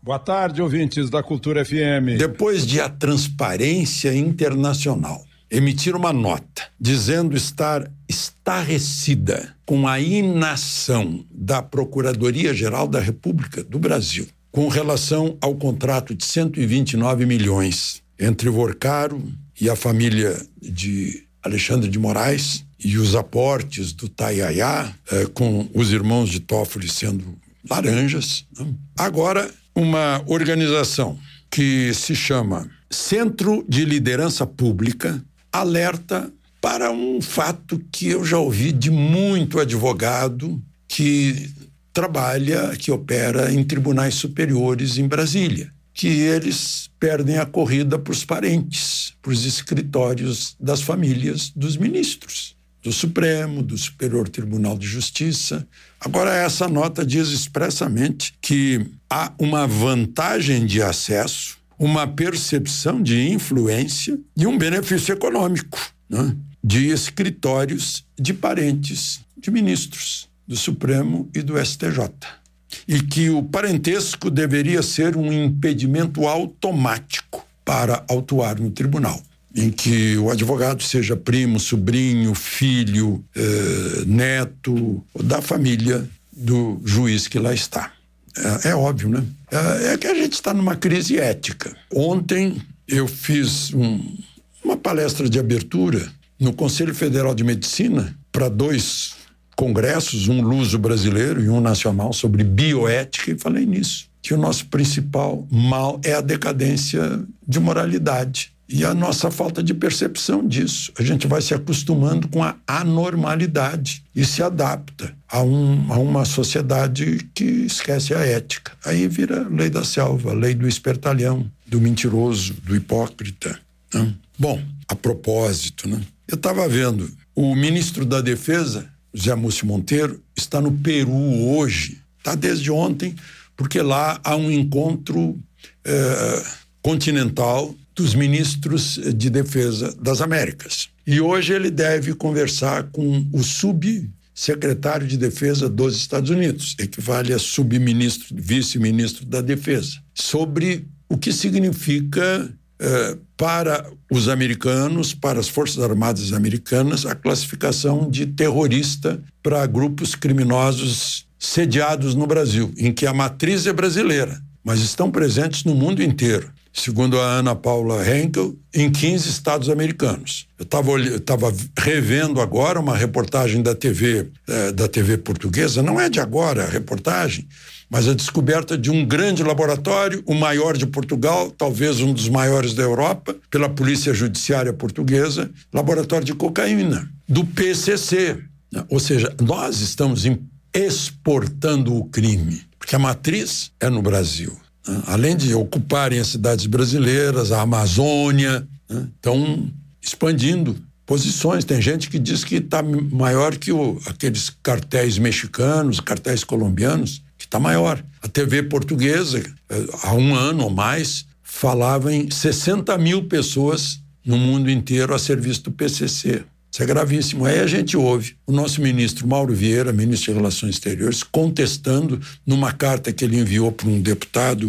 Boa tarde, ouvintes da Cultura FM. Depois de a Transparência Internacional emitir uma nota dizendo estar estarrecida com a inação da Procuradoria-Geral da República do Brasil com relação ao contrato de 129 milhões entre Vorcaro e a família de Alexandre de Moraes e os aportes do Taiaiá, com os irmãos de Toffoli sendo laranjas. Agora, uma organização que se chama Centro de Liderança Pública alerta para um fato que eu já ouvi de muito advogado que trabalha, que opera em tribunais superiores em Brasília, que eles perdem a corrida para os parentes, para os escritórios das famílias dos ministros, do Supremo, do Superior Tribunal de Justiça. Agora, essa nota diz expressamente que há uma vantagem de acesso, uma percepção de influência e um benefício econômico, né, de escritórios de parentes de ministros do Supremo e do STJ. E que o parentesco deveria ser um impedimento automático para autuar no tribunal, em que o advogado seja primo, sobrinho, filho, neto da família do juiz que lá está. É óbvio, né? É que a gente está numa crise ética. Ontem eu fiz uma palestra de abertura no Conselho Federal de Medicina para 2 congressos, um luso-brasileiro e um nacional, sobre bioética, e falei nisso, que o nosso principal mal é a decadência de moralidade e a nossa falta de percepção disso. A gente vai se acostumando com a anormalidade e se adapta a uma sociedade que esquece a ética. Aí vira lei da selva, lei do espertalhão, do mentiroso, do hipócrita, né? Bom, a propósito, né? Eu estava vendo, o ministro da Defesa, José Múcio Monteiro, está no Peru hoje, está desde ontem, porque lá há um encontro continental dos ministros de defesa das Américas. E hoje ele deve conversar com o subsecretário de defesa dos Estados Unidos, equivale a subministro, vice-ministro da defesa, sobre o que significa para os americanos, para as Forças Armadas americanas, a classificação de terrorista para grupos criminosos sediados no Brasil, em que a matriz é brasileira, mas estão presentes no mundo inteiro. Segundo a Ana Paula Henkel, em 15 estados americanos. Eu estava revendo agora uma reportagem da TV portuguesa, não é de agora a reportagem, mas a descoberta de um grande laboratório, o maior de Portugal, talvez um dos maiores da Europa, pela Polícia Judiciária Portuguesa, laboratório de cocaína, do PCC. Ou seja, nós estamos exportando o crime, porque a matriz é no Brasil. Além de ocuparem as cidades brasileiras, a Amazônia, estão expandindo posições. Tem gente que diz que está maior que aqueles cartéis mexicanos, cartéis colombianos, que está maior. A TV portuguesa, há 1 ano ou mais, falava em 60 mil pessoas no mundo inteiro a serviço do PCC. Isso é gravíssimo. Aí a gente ouve o nosso ministro Mauro Vieira, ministro de Relações Exteriores, contestando numa carta que ele enviou para um deputado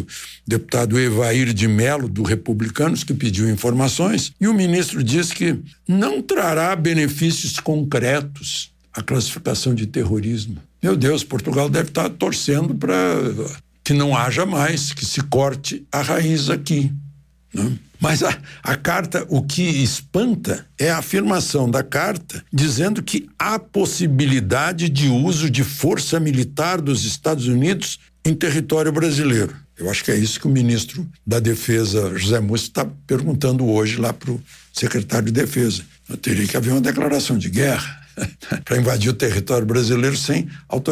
Evair de Mello, do Republicanos, que pediu informações, e o ministro diz que não trará benefícios concretos a classificação de terrorismo. Meu Deus, Portugal deve estar torcendo para que não haja mais, que se corte a raiz aqui, né? Mas a carta, o que espanta é a afirmação da carta dizendo que há possibilidade de uso de força militar dos Estados Unidos em território brasileiro. Eu acho que é isso que o ministro da Defesa, José Múcio, está perguntando hoje lá para o secretário de Defesa. Teria que haver uma declaração de guerra para invadir o território brasileiro sem autorização